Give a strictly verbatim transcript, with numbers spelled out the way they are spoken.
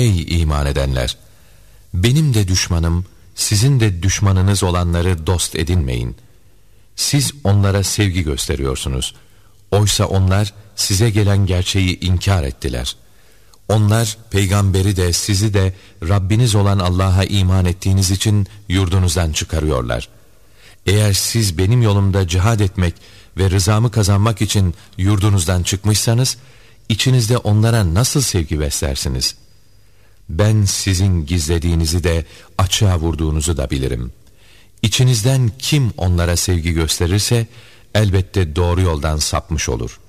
Ey iman edenler! Benim de düşmanım, sizin de düşmanınız olanları dost edinmeyin. Siz onlara sevgi gösteriyorsunuz. Oysa onlar size gelen gerçeği inkar ettiler. Onlar peygamberi de sizi de Rabbiniz olan Allah'a iman ettiğiniz için yurdunuzdan çıkarıyorlar. Eğer siz benim yolumda cihad etmek ve rızamı kazanmak için yurdunuzdan çıkmışsanız, içinizde onlara nasıl sevgi beslersiniz? Ben sizin gizlediğinizi de açığa vurduğunuzu da bilirim. İçinizden kim onlara sevgi gösterirse elbette doğru yoldan sapmış olur.